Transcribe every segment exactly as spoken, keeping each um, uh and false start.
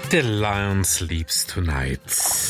The Lion Sleeps Tonight.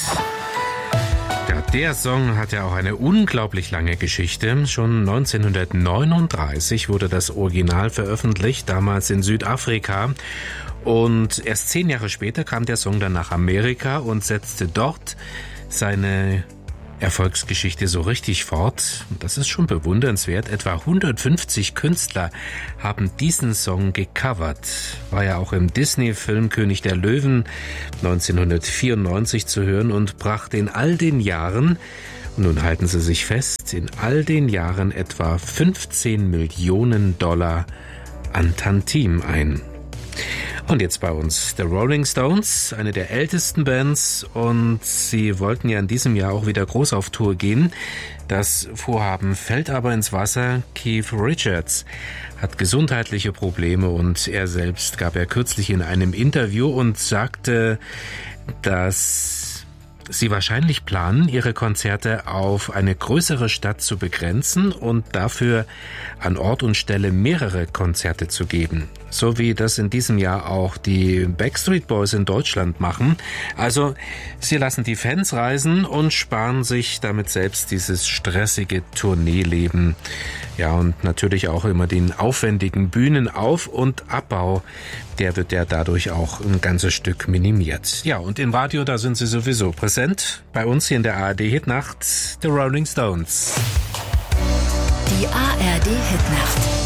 Ja, der Song hat ja auch eine unglaublich lange Geschichte. Schon neunzehnhundertneununddreißig wurde das Original veröffentlicht, damals in Südafrika. Und erst zehn Jahre später kam der Song dann nach Amerika und setzte dort seine Erfolgsgeschichte so richtig fort. Das ist schon bewundernswert. Etwa hundertfünfzig Künstler haben diesen Song gecovert. War ja auch im Disney-Film König der Löwen neunzehnhundertvierundneunzig zu hören und brachte in all den Jahren, und nun halten Sie sich fest, in all den Jahren etwa fünfzehn Millionen Dollar an Tantiem ein. Und jetzt bei uns The Rolling Stones, eine der ältesten Bands, und sie wollten ja in diesem Jahr auch wieder groß auf Tour gehen. Das Vorhaben fällt aber ins Wasser. Keith Richards hat gesundheitliche Probleme und er selbst gab er kürzlich in einem Interview und sagte, dass sie wahrscheinlich planen, ihre Konzerte auf eine größere Stadt zu begrenzen und dafür an Ort und Stelle mehrere Konzerte zu geben. So wie das in diesem Jahr auch die Backstreet Boys in Deutschland machen. Also sie lassen die Fans reisen und sparen sich damit selbst dieses stressige Tourneeleben. Ja, und natürlich auch immer den aufwendigen Bühnenauf- und Abbau, der wird ja dadurch auch ein ganzes Stück minimiert. Ja, und im Radio, da sind sie sowieso präsent. Bei uns hier in der A R D-Hitnacht, The Rolling Stones. Die A R D-Hitnacht.